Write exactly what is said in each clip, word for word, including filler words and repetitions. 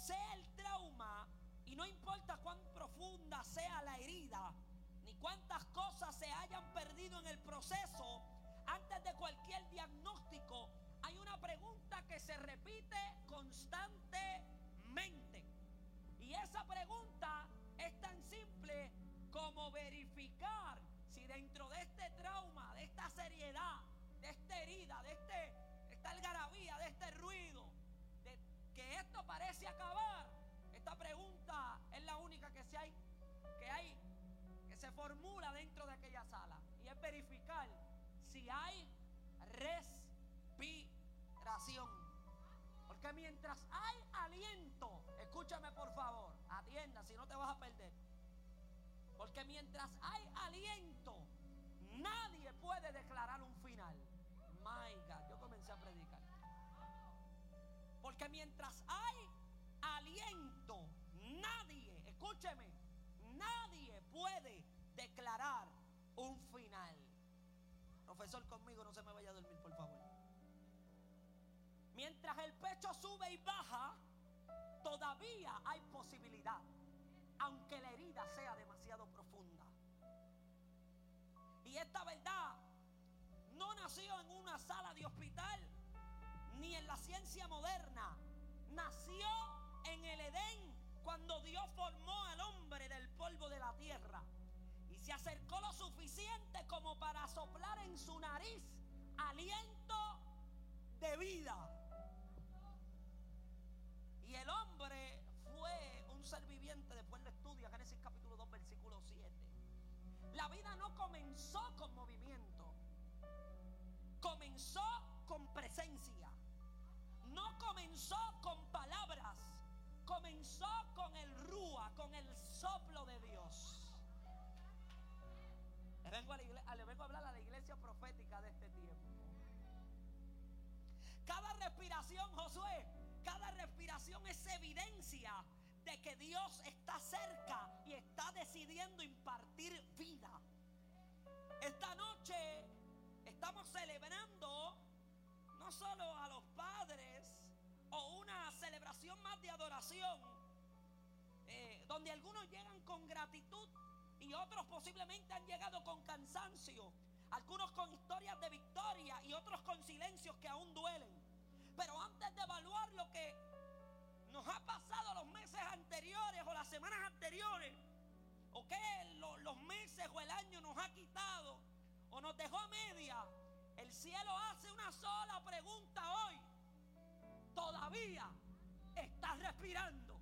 sea el trauma, y no importa cuán profunda sea la herida, ni cuántas cosas se hayan perdido en el proceso, antes de cualquier diagnóstico hay una pregunta que se repite constantemente. Y esa pregunta es tan simple como verificar si dentro de este trauma, de esta seriedad, de esta herida, de, este, de esta algarabía, de este ruido, de que esto parece acabar. Esta pregunta es la única que, se hay, que hay, que se formula dentro de aquella sala. Y es verificar si hay respiración. Porque mientras hay aliento, escúchame por favor, atienda, si no te vas a perder. Porque mientras hay aliento, nadie puede declarar un final. My God, yo comencé a predicar. Porque mientras hay aliento, nadie, escúcheme, nadie puede declarar un final. Profesor, conmigo no se me vaya a dormir, por favor. Mientras el pecho sube y baja, todavía hay posibilidad, aunque la herida sea demasiado profunda. Y esta verdad no nació en una sala de hospital, ni en la ciencia moderna. Nació en el Edén, cuando Dios formó al hombre del polvo de la tierra y se acercó lo suficiente como para soplar en su nariz aliento de vida. Y el hombre fue un ser viviente. Después lo estudia, Génesis capítulo dos, versículo siete. La vida no comenzó con movimiento, comenzó con presencia. No comenzó con palabras, comenzó con el rúa, con el soplo de Dios. Le vengo a, la iglesia, le vengo a hablar a la iglesia profética de este tiempo. Cada respiración, Josué, cada respiración es evidencia de que Dios está cerca y está decidiendo impartir vida. Esta noche estamos celebrando no solo a los padres o una celebración más de adoración, eh, donde algunos llegan con gratitud y otros posiblemente han llegado con cansancio, algunos con historias de victoria y otros con silencios que aún duelen. Pero antes de evaluar lo que nos ha pasado los meses anteriores o las semanas anteriores, o que lo, los meses o el año nos ha quitado o nos dejó a media, el cielo hace una sola pregunta hoy: ¿todavía estás respirando?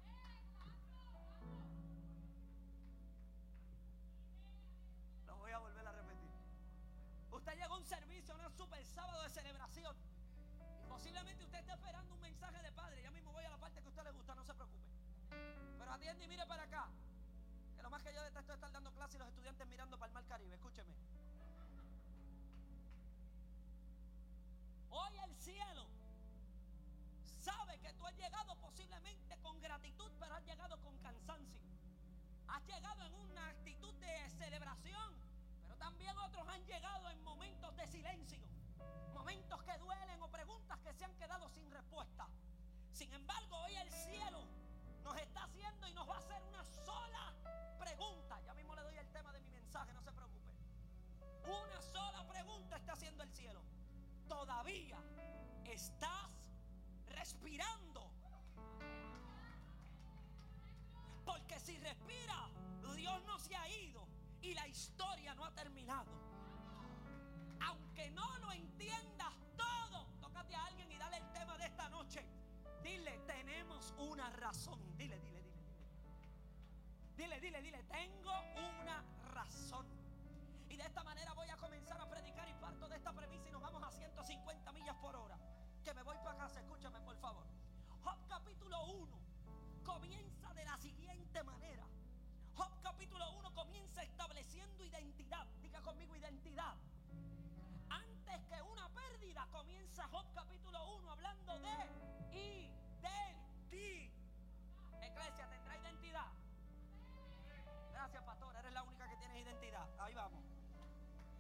Lo voy a volver a repetir. Usted llegó a un servicio, a un super sábado de celebración, y posiblemente usted está esperando un mensaje de padre. Ya mismo voy a la parte que a usted le gusta, no se preocupe. Pero atiende y mire para acá, que lo más que yo detesto es estar dando clases y los estudiantes mirando para el mar Caribe. Escúcheme. Hoy el cielo sabe que tú has llegado posiblemente con gratitud, pero has llegado con cansancio. Has llegado en una actitud de celebración, pero también otros han llegado en momentos de silencio, momentos que duelen o preguntas que se han quedado sin respuesta. Sin embargo, hoy el cielo nos está haciendo y nos va a hacer una sola pregunta. Ya mismo le doy el tema de mi mensaje, no se preocupe. Una sola pregunta está haciendo el cielo: ¿todavía estás respirando? Porque si respira, Dios no se ha ido y la historia no ha terminado. Aunque no lo entiendas todo, tócate a alguien y dale el tema de esta noche. Dile: tenemos una razón. Dile, dile, dile, dile. Dile, dile, dile, tengo una razón. Y de esta manera voy a comenzar a predicar y parto de esta premisa y nos vamos a ciento cincuenta millas por hora. Que me voy para casa, escúchame por favor. Job capítulo uno comienza de la siguiente manera. Job capítulo uno comienza estableciendo identidad. Diga conmigo: identidad. Antes que una pérdida, comienza Job capítulo uno hablando de identidad. Iglesia, ¿tendrá identidad? Gracias, pastor, eres la única que tiene identidad. Ahí vamos.